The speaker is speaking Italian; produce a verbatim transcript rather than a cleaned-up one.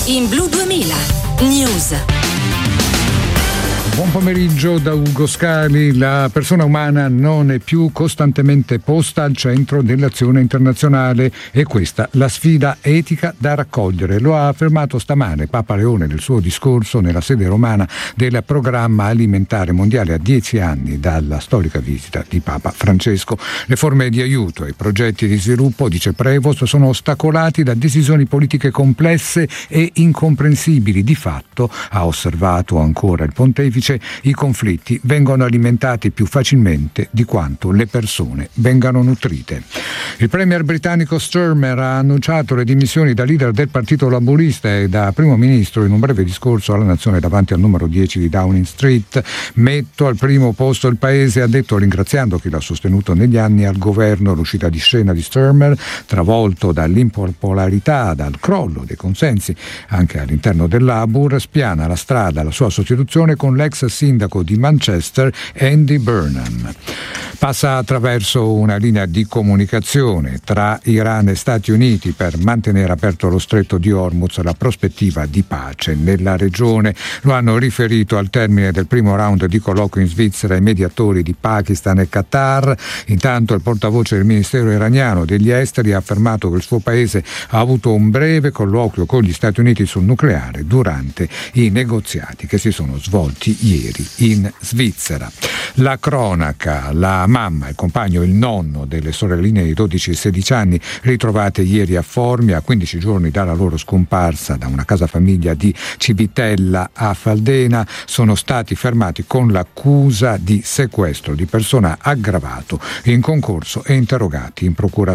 In Blu duemila News. Buon pomeriggio da Ugo Scali. La persona umana non è più costantemente posta al centro dell'azione internazionale e questa la sfida etica da raccogliere. Lo ha affermato stamane Papa Leone nel suo discorso nella sede romana del Programma Alimentare Mondiale a dieci anni dalla storica visita di Papa Francesco. Le forme di aiuto e i progetti di sviluppo, dice Prevost, sono ostacolati da decisioni politiche complesse e incomprensibili. Di fatto, ha osservato ancora il pontefice, i conflitti vengono alimentati più facilmente di quanto le persone vengano nutrite. Il premier britannico Starmer ha annunciato le dimissioni da leader del partito laburista e da primo ministro in un breve discorso alla nazione davanti al numero dieci di Downing Street. Metto al primo posto il paese, ha detto, ringraziando chi l'ha sostenuto negli anni al governo. L'uscita di scena di Starmer, travolto dall'impopolarità, dal crollo dei consensi anche all'interno del Labour, spiana la strada alla sua sostituzione con l'ex sindaco di Manchester Andy Burnham. Passa attraverso una linea di comunicazione tra Iran e Stati Uniti per mantenere aperto lo stretto di Hormuz, la prospettiva di pace nella regione. Lo hanno riferito al termine del primo round di colloquio in Svizzera i mediatori di Pakistan e Qatar. Intanto il portavoce del Ministero iraniano degli Esteri ha affermato che il suo paese ha avuto un breve colloquio con gli Stati Uniti sul nucleare durante i negoziati che si sono svolti ieri in Svizzera. La cronaca, la mamma, il compagno, il nonno delle sorelline di dodici e sedici anni ritrovate ieri a Formia, a quindici giorni dalla loro scomparsa da una casa famiglia di Civitella a Faldena, sono stati fermati con l'accusa di sequestro di persona aggravato in concorso e interrogati in procura